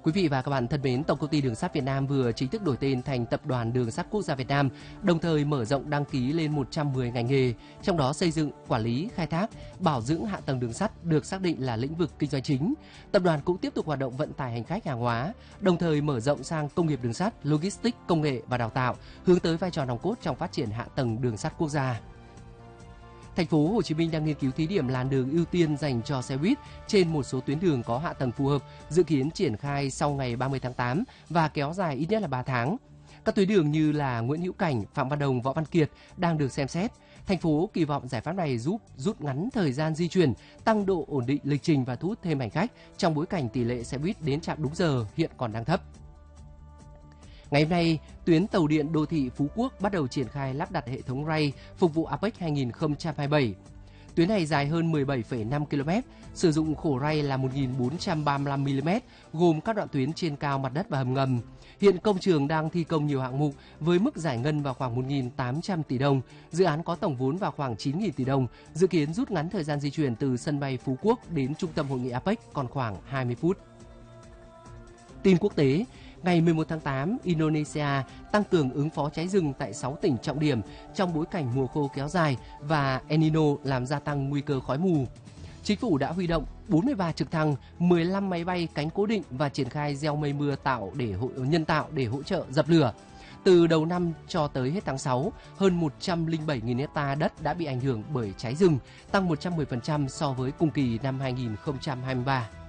Quý vị và các bạn thân mến, Tổng công ty Đường sắt Việt Nam vừa chính thức đổi tên thành Tập đoàn Đường sắt Quốc gia Việt Nam, đồng thời mở rộng đăng ký lên 110 ngành nghề, trong đó xây dựng, quản lý, khai thác, bảo dưỡng hạ tầng đường sắt được xác định là lĩnh vực kinh doanh chính. Tập đoàn cũng tiếp tục hoạt động vận tải hành khách hàng hóa, đồng thời mở rộng sang công nghiệp đường sắt, logistics, công nghệ và đào tạo, hướng tới vai trò nòng cốt trong phát triển hạ tầng đường sắt quốc gia. Thành phố Hồ Chí Minh đang nghiên cứu thí điểm làn đường ưu tiên dành cho xe buýt trên một số tuyến đường có hạ tầng phù hợp, dự kiến triển khai sau ngày 30 tháng 8 và kéo dài ít nhất là 3 tháng. Các tuyến đường như là Nguyễn Hữu Cảnh, Phạm Văn Đồng, Võ Văn Kiệt đang được xem xét. Thành phố kỳ vọng giải pháp này giúp rút ngắn thời gian di chuyển, tăng độ ổn định lịch trình và thu hút thêm hành khách trong bối cảnh tỷ lệ xe buýt đến trạm đúng giờ hiện còn đang thấp. Ngày hôm nay, tuyến tàu điện đô thị Phú Quốc bắt đầu triển khai lắp đặt hệ thống ray phục vụ APEC 2027. Tuyến này dài hơn 17,5 km, sử dụng khổ ray là 1.435 mm, gồm các đoạn tuyến trên cao mặt đất và hầm ngầm. Hiện công trường đang thi công nhiều hạng mục với mức giải ngân vào khoảng 1.800 tỷ đồng. Dự án có tổng vốn vào khoảng 9.000 tỷ đồng, dự kiến rút ngắn thời gian di chuyển từ sân bay Phú Quốc đến trung tâm hội nghị APEC còn khoảng 20 phút. Tin quốc tế, ngày 11 tháng 8, Indonesia tăng cường ứng phó cháy rừng tại 6 tỉnh trọng điểm trong bối cảnh mùa khô kéo dài và El Nino làm gia tăng nguy cơ khói mù. Chính phủ đã huy động 43 trực thăng, 15 máy bay cánh cố định và triển khai gieo mây mưa nhân tạo để hỗ trợ dập lửa. Từ đầu năm cho tới hết tháng 6, hơn 107.000 ha đất đã bị ảnh hưởng bởi cháy rừng, tăng 110% so với cùng kỳ năm 2023.